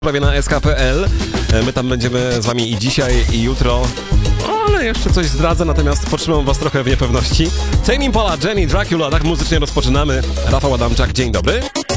prawie na sk.pl. My tam będziemy z wami i dzisiaj, i jutro. Ale jeszcze coś zdradzę, natomiast potrzymam was trochę w niepewności. Tame Impala, Jenny, Dracula, tak muzycznie rozpoczynamy. Rafał Adamczak, dzień dobry.